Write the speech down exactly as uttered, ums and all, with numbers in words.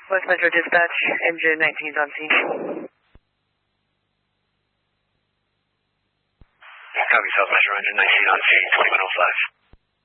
West Metro Dispatch, engine nineteen is on scene. Copy, South Metro, engine nineteen on scene, twenty-one oh five.